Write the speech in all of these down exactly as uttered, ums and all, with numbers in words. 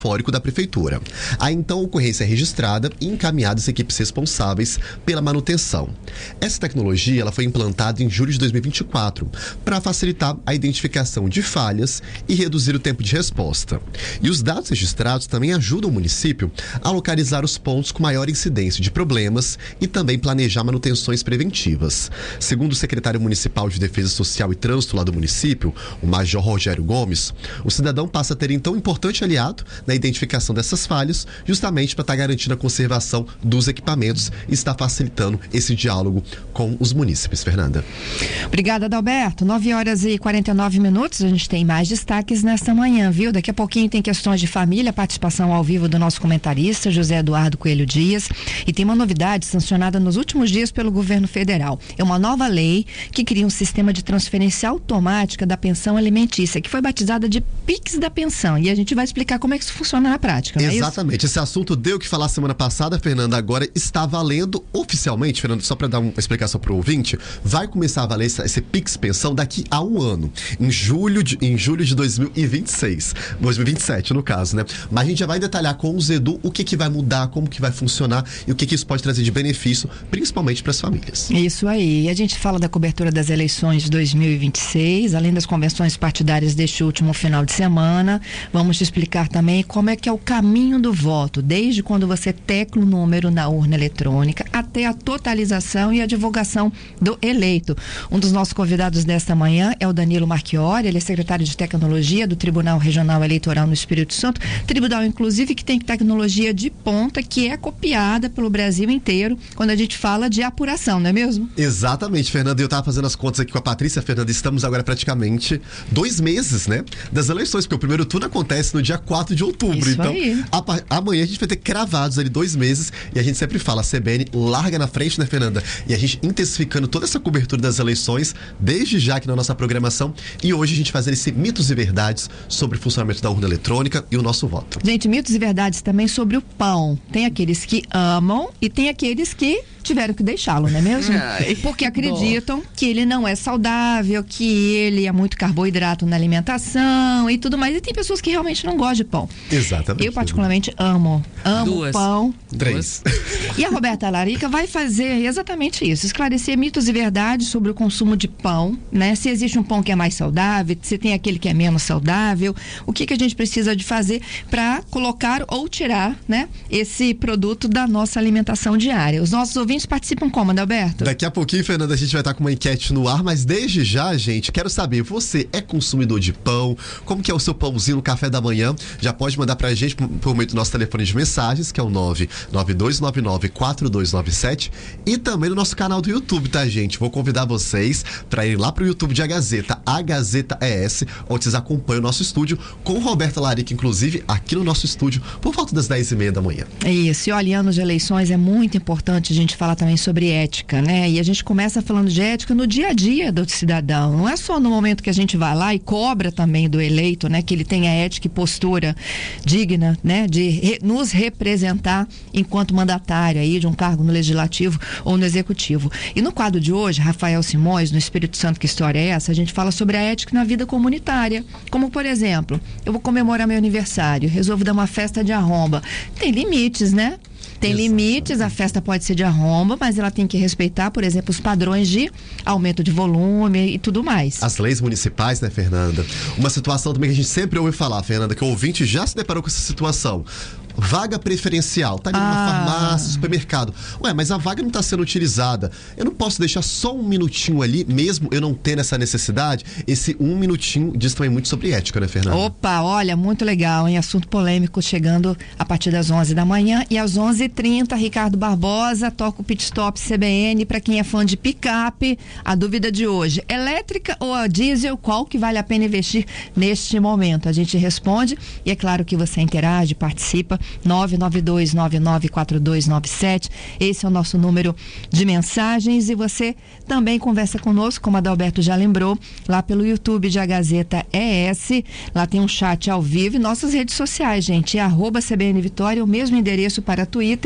fórico da prefeitura. Aí então a ocorrência é registrada e encaminhada às equipes responsáveis pela manutenção. Essa tecnologia ela foi implantada em julho de dois mil e vinte e quatro para facilitar a identificação de falhas e reduzir o tempo de resposta. E os dados registrados também ajudam o município a localizar os pontos com maior incidência de problemas e também planejar manutenções preventivas. Segundo o secretário municipal de Defesa Social e Trânsito lá do município, o Major Rogério Gomes, o cidadão passa a ter então um importante aliado na identificação dessas falhas, justamente para estar garantindo a conservação dos equipamentos e estar facilitando esse diálogo com os munícipes. Fernanda. Obrigada, Adalberto. nove horas e quarenta e nove minutos, a gente tem mais destaques nesta manhã, viu? Daqui a pouquinho tem questões de família, participação ao vivo do nosso comentarista, José Eduardo Coelho Dias, e tem uma novidade sancionada nos últimos dias pelo governo federal. É uma nova lei que cria um sistema de transferência automática da pensão alimentícia, que foi batizada de Pix da Pensão, e a gente vai explicar como é que isso funciona na prática, não é isso? Exatamente. Esse assunto deu o que falar semana passada, Fernanda, agora está valendo oficialmente, Fernanda, só para dar uma explicação para o ouvinte, vai começar a valer esse, esse Pix Pensão daqui a um ano, em julho de, em julho de dois mil e vinte e seis, dois mil e vinte e sete no caso, né? Mas a gente já vai detalhar com o Zedu o que que vai mudar, como que vai funcionar e o que que isso pode trazer de benefício, principalmente para as famílias. Isso aí. E a gente fala da cobertura das eleições de dois mil e vinte e seis, além das convenções partidárias deste último final de semana. Vamos te explicar também como é que é o caminho do voto, desde quando você tecla o número na urna eletrônica até a totalização e a divulgação do eleito. Um dos nossos convidados desta manhã é o Danilo Marchiori, ele é secretário de Tecnologia do Tribunal Regional Eleitoral no Espírito Santo, tribunal inclusive que tem tecnologia de ponta que é copiada pelo Brasil inteiro quando a gente fala de apuração, não é mesmo? Exatamente, Fernanda, eu estava fazendo as contas aqui com a Patrícia. Fernanda, estamos agora praticamente dois meses, né, das eleições, porque o primeiro turno acontece no dia quatro de outubro. Isso então, aí. A, amanhã a gente vai ter cravados ali dois meses e a gente sempre fala, a C B N larga na frente, né, Fernanda? E a gente intensificando toda essa cobertura das eleições, desde já aqui na nossa programação, e hoje a gente fazendo esse mitos e verdades sobre o funcionamento da urna eletrônica e o nosso voto. Gente, mitos e verdades também sobre o pão. Tem aqueles que amam e tem aqueles que tiveram que deixá-lo, não é mesmo? Ai, porque acreditam que ele não é saudável, que ele é muito carboidrato na alimentação e tudo mais. E tem pessoas que realmente não gostam de pão. Exatamente. Eu particularmente amo. Amo Duas. pão. Três. E a Roberta Larica vai fazer exatamente isso, esclarecer mitos e verdades sobre o consumo de pão, né? Se existe um pão que é mais saudável, se tem aquele que é menos saudável, o que que a gente precisa de fazer para colocar ou tirar, né, esse produto da nossa alimentação diária. Os nossos ouvintes participam como, Adalberto? Daqui a pouquinho, Fernanda, a gente vai estar com uma enquete no ar, mas desde já, gente, quero saber, você é consumidor de pão? Como que é o seu pãozinho no café da manhã? Já pode mandar pra gente por, por meio do nosso telefone de mensagens, que é o nove nove dois nove nove quatro dois nove sete, e também no nosso canal do YouTube, tá, gente? Vou convidar vocês para ir lá pro YouTube de A Gazeta, A Gazeta E S, onde vocês acompanham o nosso estúdio com Roberta Larica, inclusive, aqui no nosso estúdio, por volta das dez e meia da manhã. Isso, e olha, anos de eleições é muito importante a gente falar também sobre ética, né? E a gente começa falando de ética no dia a dia do cidadão, não é só no momento que a gente vai lá e cobra também do eleito, né? Que ele tenha ética e postura digna, né? De re, nos representar enquanto mandatário aí de um cargo no Legislativo ou no Executivo. E no quadro de hoje, Rafael Simões, no Espírito Santo, que história é essa? A gente fala sobre a ética na vida comunitária, como por exemplo, eu vou comemorar meu aniversário, resolvo dar uma festa de arromba, tem limites, né? Tem Exato. limites, a festa pode ser de arromba, mas ela tem que respeitar, por exemplo, os padrões de aumento de volume e tudo mais. As leis municipais, né, Fernanda? Uma situação também que a gente sempre ouve falar, Fernanda, que o ouvinte já se deparou com essa situação. Vaga preferencial, tá ali numa Ah. farmácia, supermercado. Ué, mas a vaga não está sendo utilizada. Eu não posso deixar só um minutinho ali, mesmo eu não tendo essa necessidade. Esse um minutinho diz também muito sobre ética, né, Fernanda? Opa, olha, muito legal, hein? Assunto polêmico chegando a partir das onze da manhã e às onze e trinta, Ricardo Barbosa toca o Pit Stop C B N para quem é fã de picape. A dúvida de hoje, elétrica ou a diesel, qual que vale a pena investir neste momento? A gente responde e é claro que você interage, participa. nove nove dois nove nove quatro dois nove sete, esse é o nosso número de mensagens e você também conversa conosco, como a Adalberto já lembrou, lá pelo YouTube de A Gazeta E S, lá tem um chat ao vivo e nossas redes sociais, gente, é arroba C B N Vitória, o mesmo endereço para Twitter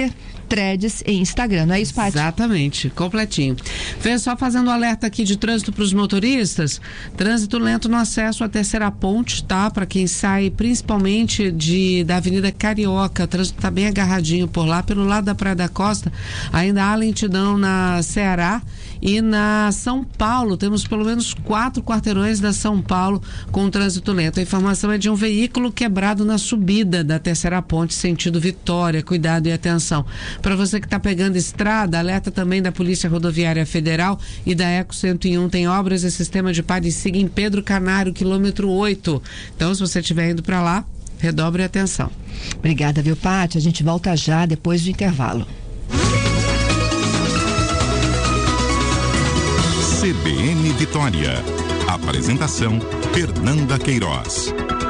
Threads e Instagram, não é isso, Paty? Exatamente, completinho. Fez só fazendo um alerta aqui de trânsito para os motoristas, trânsito lento no acesso à Terceira Ponte, tá? Para quem sai principalmente de, da Avenida Carioca, o trânsito tá bem agarradinho por lá, pelo lado da Praia da Costa, ainda há lentidão na Ceará e na São Paulo, temos pelo menos quatro quarteirões da São Paulo com trânsito lento. A informação é de um veículo quebrado na subida da Terceira Ponte, sentido Vitória. Cuidado e atenção. Para você que está pegando estrada, alerta também da Polícia Rodoviária Federal e da Eco cento e um. Tem obras e sistema de pare e siga em Pedro Canário, quilômetro oito. Então, se você estiver indo para lá, redobre a atenção. Obrigada, viu, Paty? A gente volta já depois do intervalo. C B N Vitória. Apresentação: Fernanda Queiroz.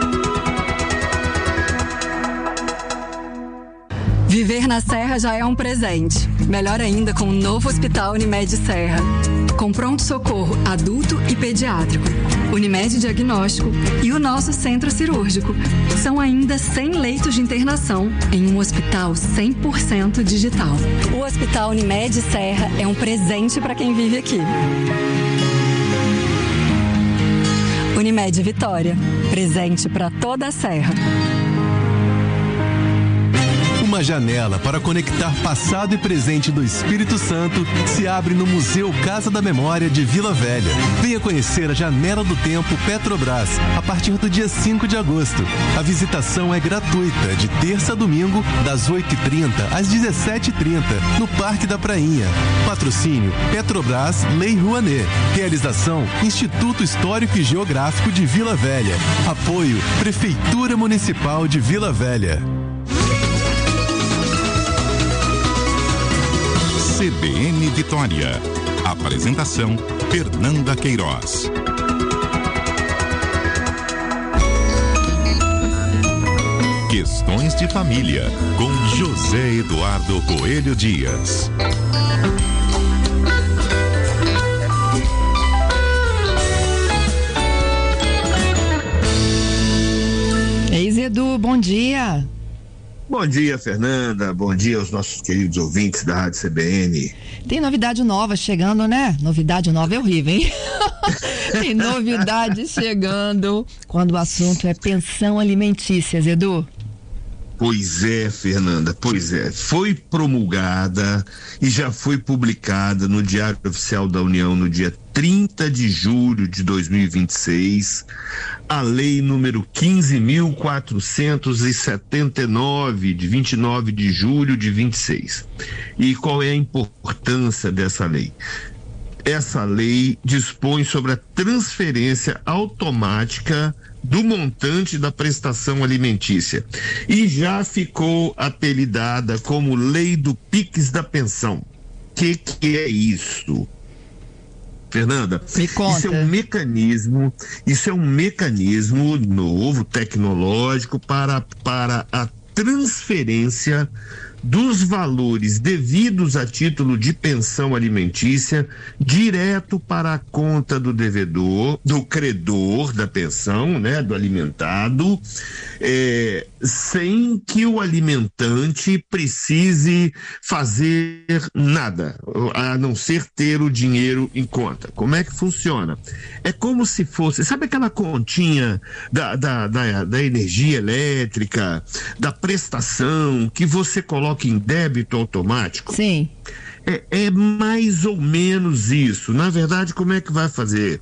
Viver na Serra já é um presente. Melhor ainda com o novo Hospital Unimed Serra. Com pronto-socorro adulto e pediátrico, Unimed Diagnóstico e o nosso centro cirúrgico. São ainda cem leitos de internação em um hospital cem por cento digital. O Hospital Unimed Serra é um presente para quem vive aqui. Unimed Vitória, presente para toda a Serra. Uma janela para conectar passado e presente do Espírito Santo se abre no Museu Casa da Memória de Vila Velha. Venha conhecer a Janela do Tempo Petrobras a partir do dia cinco de agosto. A visitação é gratuita de terça a domingo, das oito e trinta às dezessete e trinta, no Parque da Prainha. Patrocínio Petrobras Lei Rouanet. Realização Instituto Histórico e Geográfico de Vila Velha. Apoio Prefeitura Municipal de Vila Velha. C B N Vitória. Apresentação: Fernanda Queiroz. Questões de Família, com José Eduardo Coelho Dias. Ex-Edu, bom dia. Bom dia, Fernanda. Bom dia aos nossos queridos ouvintes da Rádio C B N. Tem novidade nova chegando, né? Novidade nova é horrível, hein? Tem novidade chegando quando o assunto é pensão alimentícia, Edu. Pois é, Fernanda, pois é. Foi promulgada e já foi publicada no Diário Oficial da União no dia trinta de julho de dois mil e vinte e seis, a lei número quinze mil quatrocentos e setenta e nove, de vinte e nove de julho de vinte e seis. E qual é a importância dessa lei? Essa lei dispõe sobre a transferência automática do montante da prestação alimentícia e já ficou apelidada como Lei do Pix da Pensão. O que, que é isso? Fernanda, Me conta. Isso é um mecanismo, isso é um mecanismo novo, tecnológico, para, para a transferência dos valores devidos a título de pensão alimentícia direto para a conta do devedor, do credor da pensão, né, do alimentado, é, sem que o alimentante precise fazer nada, a não ser ter o dinheiro em conta. Como é que funciona? É como se fosse, sabe aquela continha da, da, da, da energia elétrica, da prestação, que você coloca em débito automático? Sim. É, é mais ou menos isso. Na verdade, como é que vai fazer?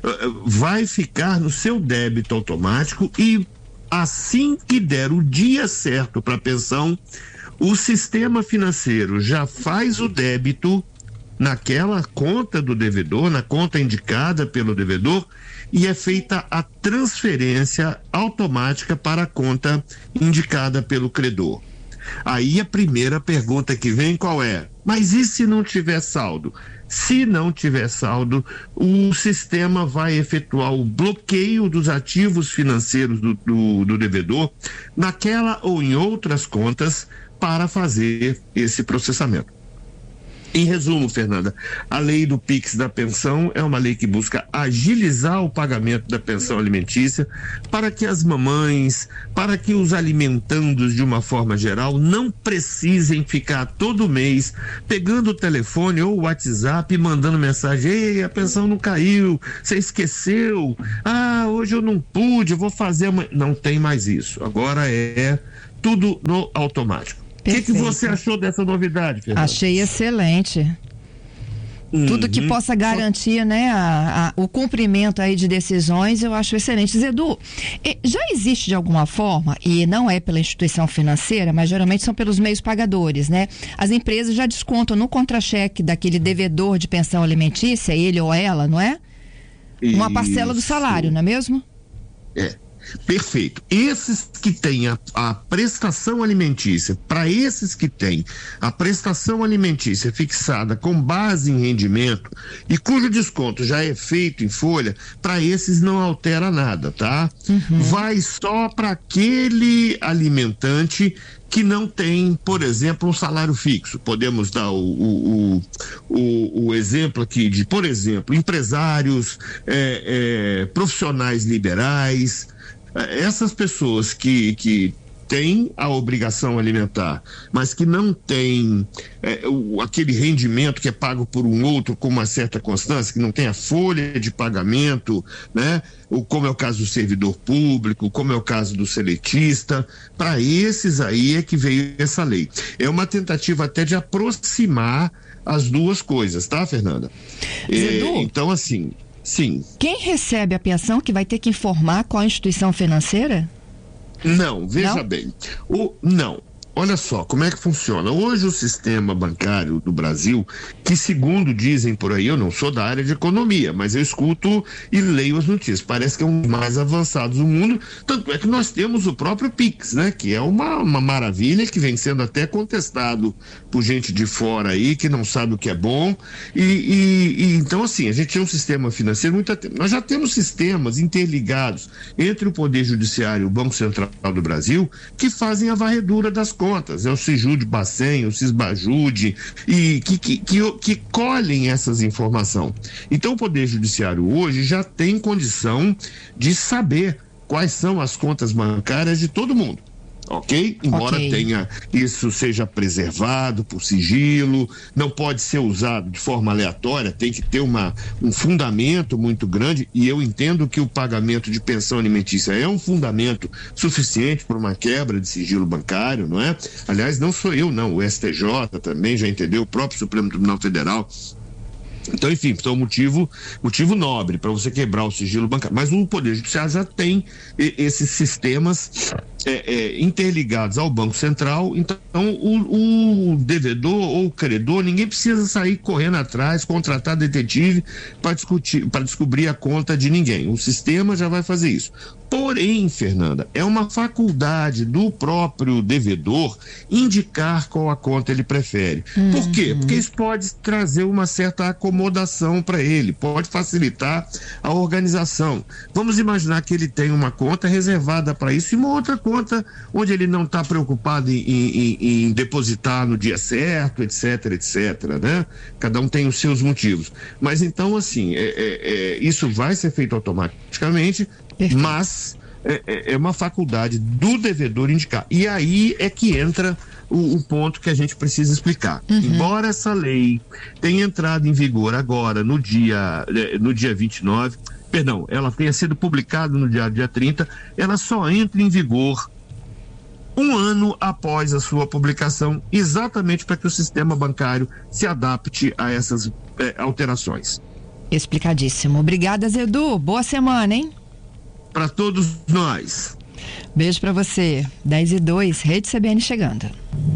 Vai ficar no seu débito automático e assim que der o dia certo para a pensão, o sistema financeiro já faz o débito naquela conta do devedor, na conta indicada pelo devedor, e é feita a transferência automática para a conta indicada pelo credor. Aí a primeira pergunta que vem qual é? Mas e se não tiver saldo? Se não tiver saldo, o sistema vai efetuar o bloqueio dos ativos financeiros do, do, do devedor naquela ou em outras contas para fazer esse processamento. Em resumo, Fernanda, a lei do Pix da pensão é uma lei que busca agilizar o pagamento da pensão alimentícia para que as mamães, para que os alimentandos de uma forma geral não precisem ficar todo mês pegando o telefone ou o WhatsApp e mandando mensagem: ei, a pensão não caiu, você esqueceu, ah, hoje eu não pude, eu vou fazer amanhã. Não tem mais isso, agora é tudo no automático. O que, que você achou dessa novidade, Fernanda? Achei excelente. Uhum. Tudo que possa garantir, né, a, a, o cumprimento aí de decisões, eu acho excelente. Zedu, já existe de alguma forma, e não é pela instituição financeira, mas geralmente são pelos meios pagadores, né? As empresas já descontam no contra-cheque daquele devedor de pensão alimentícia, ele ou ela, não é? Uma parcela do salário, não é mesmo? É. Perfeito. Esses que têm a, a prestação alimentícia, para esses que têm a prestação alimentícia fixada com base em rendimento e cujo desconto já é feito em folha, para esses não altera nada, tá? Uhum. Vai só para aquele alimentante que não tem, por exemplo, um salário fixo. Podemos dar o, o, o, o, o exemplo aqui de, por exemplo, empresários, é, é, profissionais liberais. Essas pessoas que, que têm a obrigação alimentar, mas que não têm é, o, aquele rendimento que é pago por um outro com uma certa constância, que não tem a folha de pagamento, né? O, como é o caso do servidor público, como é o caso do seletista, para esses aí é que veio essa lei. É uma tentativa até de aproximar as duas coisas, tá, Fernanda? É, então, assim... Sim. Quem recebe a pensão que vai ter que informar qual a instituição financeira? Não, veja não? bem. O, não. Olha só, como é que funciona? Hoje o sistema bancário do Brasil, que segundo dizem por aí, eu não sou da área de economia, mas eu escuto e leio as notícias, parece que é um dos mais avançados do mundo, tanto é que nós temos o próprio Pix, né? Que é uma, uma maravilha, que vem sendo até contestado por gente de fora aí, que não sabe o que é bom, e, e, e então assim, a gente tem um sistema financeiro muito atento. Nós já temos sistemas interligados entre o Poder Judiciário e o Banco Central do Brasil, que fazem a varredura das contas. Contas, é o Sijude Bacen, o Sisbajude, e que, que, que, que colhem essas informações. Então o Poder Judiciário hoje já tem condição de saber quais são as contas bancárias de todo mundo. Ok? Embora okay. tenha isso seja preservado por sigilo, não pode ser usado de forma aleatória, tem que ter uma, um fundamento muito grande, e eu entendo que o pagamento de pensão alimentícia é um fundamento suficiente para uma quebra de sigilo bancário, não é? Aliás, não sou eu, não, o S T J também já entendeu, o próprio Supremo Tribunal Federal. Então, enfim, então motivo, motivo nobre para você quebrar o sigilo bancário. Mas o Poder Judiciário já tem e, esses sistemas é, é, interligados ao Banco Central. Então, o, o devedor ou o credor, ninguém precisa sair correndo atrás, contratar detetive para discutir, para descobrir a conta de ninguém. O sistema já vai fazer isso. Porém, Fernanda, é uma faculdade do próprio devedor indicar qual a conta ele prefere. Uhum. Por quê? Porque isso pode trazer uma certa acomodação para ele, pode facilitar a organização. Vamos imaginar que ele tem uma conta reservada para isso e uma outra conta onde ele não está preocupado em, em, em depositar no dia certo, etc, etc, né? Cada um tem os seus motivos. Mas então, assim, é, é, é, isso vai ser feito automaticamente. Perfeito. Mas é, é uma faculdade do devedor indicar. E aí é que entra o, o ponto que a gente precisa explicar. Uhum. Embora essa lei tenha entrado em vigor agora, no dia, no dia vinte e nove, perdão, ela tenha sido publicada no dia, dia trinta, ela só entra em vigor um ano após a sua publicação, exatamente para que o sistema bancário se adapte a essas é, alterações. Explicadíssimo. Obrigada, Zedu. Boa semana, hein? Para todos nós. Beijo para você. dez e dois, Rede C B N chegando.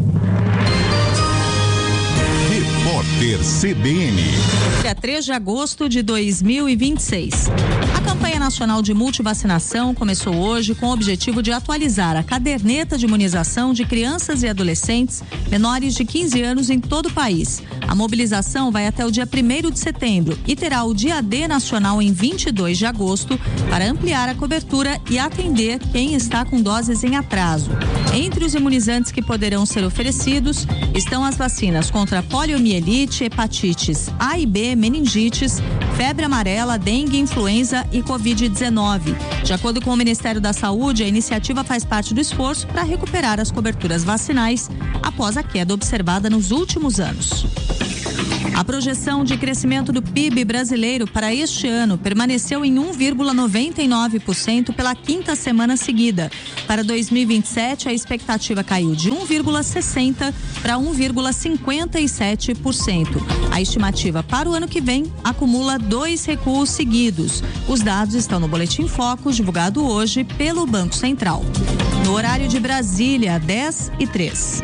Repórter C B N. Dia três de agosto de dois mil e vinte e seis. A campanha nacional de multivacinação começou hoje com o objetivo de atualizar a caderneta de imunização de crianças e adolescentes menores de quinze anos em todo o país. A mobilização vai até o dia primeiro de setembro e terá o dia D nacional em vinte e dois de agosto para ampliar a cobertura e atender quem está com doses em atraso. Entre os imunizantes que poderão ser oferecidos estão as vacinas contra poliomielite, hepatites A e B, meningites, febre amarela, dengue, influenza e covid dezenove. De acordo com o Ministério da Saúde, a iniciativa faz parte do esforço para recuperar as coberturas vacinais após a queda observada nos últimos anos. A projeção de crescimento do P I B brasileiro para este ano permaneceu em um vírgula noventa e nove por cento pela quinta semana seguida. Para dois mil e vinte e sete, a expectativa caiu de um vírgula sessenta por cento para um vírgula cinquenta e sete por cento. A estimativa para o ano que vem acumula dois recuos seguidos. Os dados estão no Boletim Focus, divulgado hoje pelo Banco Central. No horário de Brasília, dez e três.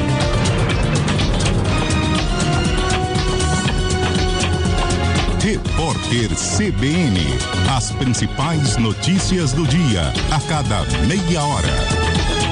Repórter C B N. As principais notícias do dia, a cada meia hora.